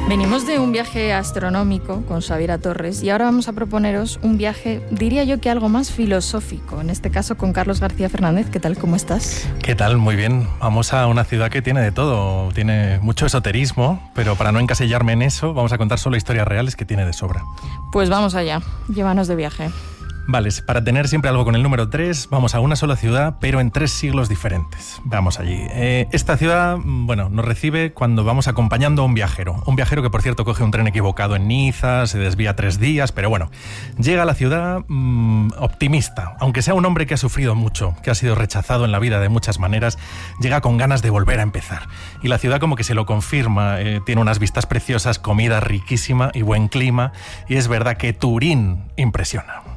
Venimos de un viaje astronómico con Xaviera Torres y ahora vamos a proponeros un viaje, diría yo que algo más filosófico, en este caso con Carlos García Fernández. ¿Qué tal? ¿Cómo estás? ¿Qué tal? Muy bien. Vamos a una ciudad que tiene de todo, tiene mucho esoterismo, pero para no encasillarme en eso, vamos a contar solo historias reales que tiene de sobra. Pues vamos allá, llévanos de viaje. Vale, para tener siempre algo con el número 3, vamos a una sola ciudad, pero en 3 siglos diferentes. Vamos allí. Esta ciudad, nos recibe cuando vamos acompañando a un viajero. Un viajero que, por cierto, coge un tren equivocado en Niza, se desvía 3 días, pero bueno, llega a la ciudad optimista. Aunque sea un hombre que ha sufrido mucho, que ha sido rechazado en la vida de muchas maneras, llega con ganas de volver a empezar. Y la ciudad como que se lo confirma, tiene unas vistas preciosas, comida riquísima y buen clima, y es verdad que Turín impresiona.